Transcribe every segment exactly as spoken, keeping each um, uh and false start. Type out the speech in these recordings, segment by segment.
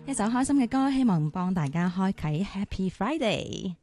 一首開心嘅歌，希望幫大家開啟 Happy Friday。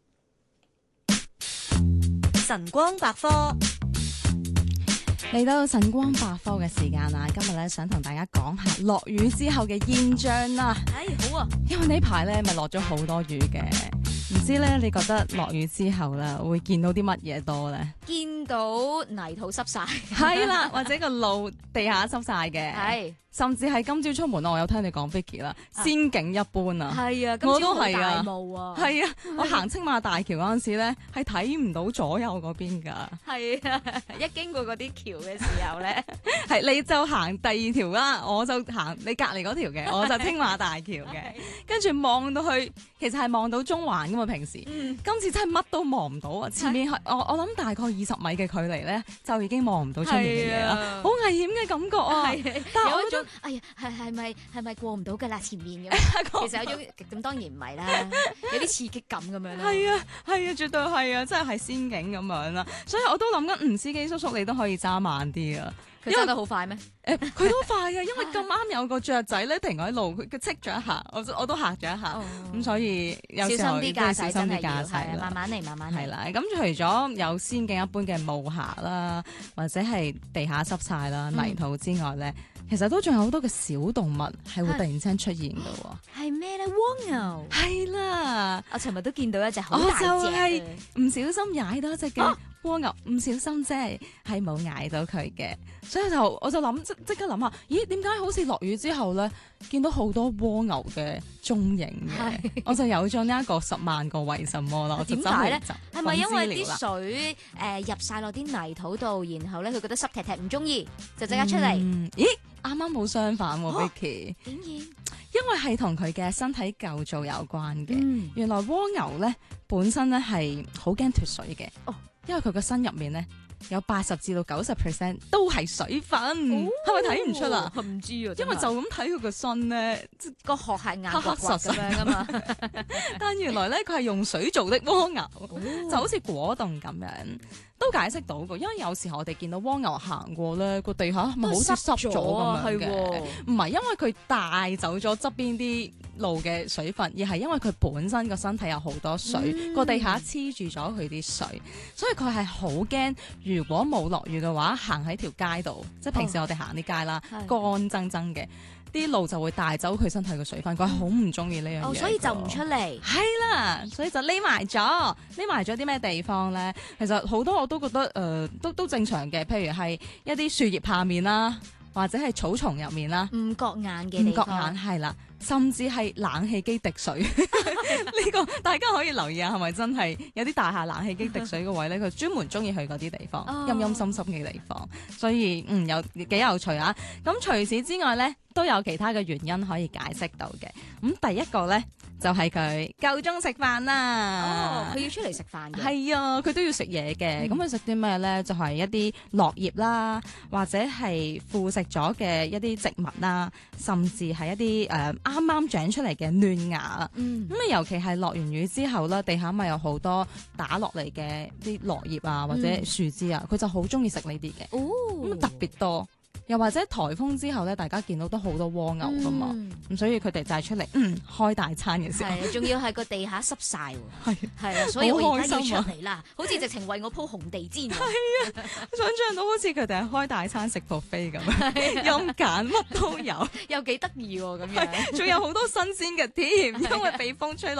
晨光百科。 嚟到晨光百科嘅時間啦，今日咧想同大家講下落雨之後嘅現象啦。 哎，好啊， 因為呢排咧咪落咗好多雨嘅，唔知咧你覺得落雨之後咧會見到啲乜嘢多咧？ 見到泥土濕晒， 係啦，或者個路地下濕晒嘅， 係甚至係今朝出門我有聽你講 Vicky 啦，仙境一般啊， 係啊， 我都係啊大霧啊， 係啊，我行青馬大橋嗰陣時咧係睇唔到左右嗰邊噶， 係啊，一經過嗰啲橋嘅時候咧， 係你就行第二條啦，我就行你隔離嗰條嘅，我就青馬大橋嘅，跟住望到去，其實係望到中環噶嘛，平時， 嗯， 今次真係乜都望唔到啊！前面係我我諗大概二十米嘅距離咧，就已經望唔到出面嘅嘢啦，好危險嘅感覺啊！ 係， 但係我有一種，哎呀，係係咪係咪過唔到㗎啦？前面咁，其實有種咁當然唔係啦，有啲刺激感咁樣啦。 係啊係啊，絕對係啊，真係係仙境咁樣啦。所以我都諗緊，吳司機叔叔你都可以揸慢啲啊！ 佢揸得好快咩？ 誒，佢都快啊，因為咁啱有個雀仔咧停喺路，佢佢戚咗一下，我我都嚇咗一下，咁所以有時候小心啲駕駛， 小心啲駕係駛啦， 慢慢嚟，慢慢嚟。 係啦。咁除咗有仙境一般嘅霧霞啦，或者係地下濕晒啦、泥土之外咧，其實都仲有好多嘅小動物係會突然之間出現嘅喎。 係咩咧？蝸牛。 係啦， 我尋日都見到一隻好我大隻就係嘅唔小心踩到一隻嘅蝸牛，唔小心啫，係冇踩到佢嘅，所以就我就諗即即刻諗下，咦？點解好似落雨之後咧，見到好多蝸牛嘅蹤影嘅？我就有咗呢一個十萬個為什麼啦。我就點解咧？ 係係咪因為啲水誒、呃、入晒落啲泥土度，然後咧佢覺得濕踢踢唔中意，就即刻出嚟、 嗯？咦？啱啱冇相反喎、啊、，Vicky。 竟然因為係同佢嘅身體構造有關嘅。 嗯、 原來蝸牛咧本身咧係好驚脫水嘅。哦，因為佢個身入面咧有八十至到九十 percent 都係水分，係咪睇唔出啊？ 唔知啊， 因為就咁睇佢個身咧， 個殼係硬黑黑實實咁樣噶嘛。 但原來咧佢係用水做的蝸牛， 哦、 就好似果凍咁樣。都解釋到嘅，因為有時候我哋見到蝸牛行過咧，個地下係咪好似濕咗咁樣嘅？唔係因為佢帶走咗側邊啲路嘅水分，而係因為佢本身個身體有好多水，個、嗯、地下黐住咗佢啲水，所以佢係好驚。如果冇落雨嘅話，行喺條街度，即係平時我哋行啲街啦，乾爭爭嘅。啲路就會帶走佢身體嘅水分，佢係好唔中意呢樣嘢， 所以就唔出嚟。 係啦，所以就匿埋咗，匿埋咗啲咩地方咧？其實好多我都覺得誒、呃，都都正常嘅，譬如係一啲樹葉下面啦，或者係草叢入面啦， 唔覺眼嘅地方， 唔覺眼係啦，甚至係冷氣機滴水呢個大家可以留意下，係咪真係有啲大廈冷氣機滴水嘅位咧？佢專門中意去嗰啲地方，陰陰森森嘅地方，所以嗯有幾有趣啊！咁除此之外咧，都有其他嘅原因可以解釋到嘅。咁第一個咧就係佢夠鐘食飯啦。 哦，佢要出嚟食飯嘅。 係啊，佢都要食嘢嘅。咁佢食啲咩咧？就係、是、一啲落葉啦，或者係腐蝕咗嘅一啲植物啦，甚至係一啲誒啱啱長出嚟嘅嫩芽。嗯，咁啊，尤其係落完雨之後啦，地下咪有好多打落嚟嘅啲落葉啊，或者樹枝啊，佢、嗯、就好中意食呢啲嘅。哦，咁特別多。又或者颱風之後咧，大家見到都好多蝸牛噶嘛，咁、嗯、所以佢哋就係出嚟、嗯、開大餐嘅時候， 係仲要係個地下濕晒喎， 係係啊，所以我而家要出嚟啦，好似直情為我鋪紅地氈，係啊，想像到好似佢哋係開大餐食 buffet 咁，任揀乜都有， 又幾得意喎咁樣， 仲有好多新鮮嘅添，因為被風吹落。